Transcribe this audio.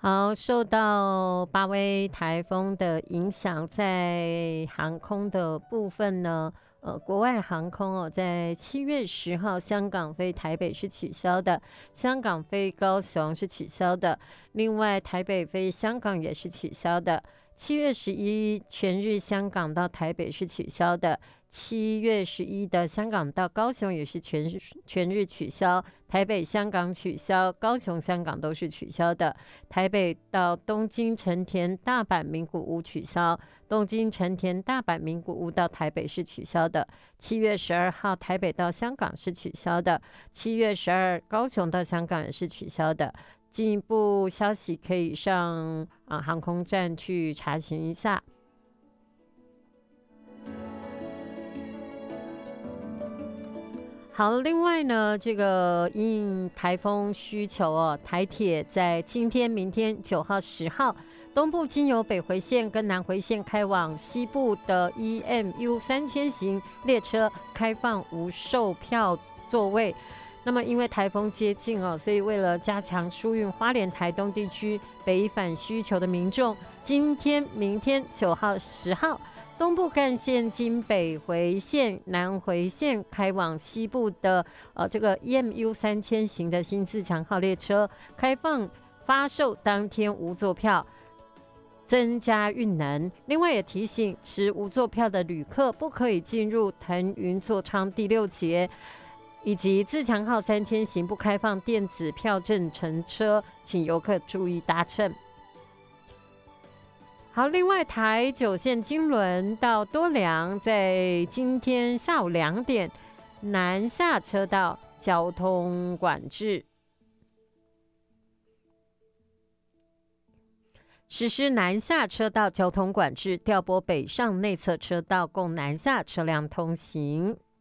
好，受到巴威台风的影响，在航空的部分呢，国外航空哦，在7月10号香港飞台北是取消的，香港飞高雄是取消的，另外台北飞香港也是取消的。7月11全日香港到台北是取消的，7月11的香港到高雄也是全日取消，台北、香港取消，高雄、香港都是取消的。台北到东京、成田、大阪、名古屋取消，东京、成田、大阪、名古屋到台北是取消的。7月12号台北到香港是取消的，7月12高雄到香港也是取消的。进一步消息可以上航空站去查询一下。好，另外呢，这个因台风需求哦，台铁在今天、明天9号、10号，东部经由北回线跟南回线开往西部的 EMU3000型列车开放无售票座位。那么因为台风接近哦，所以为了加强疏运花莲、台东地区北返需求的民众，今天、明天9号、10号，东部干线经北回线、南回线开往西部的这个 EMU3000型的新自强号列车开放发售当天无座票，增加运能。另外也提醒持无座票的旅客不可以进入腾云座舱第6节。以及自强号3000型不开放电子票证乘车，请游客注意搭乘。好，另外台9线金轮到多良在今天下午2点南下车道交通管制，实施南下车道交通管制，调拨北上内侧车道供南下车辆通行。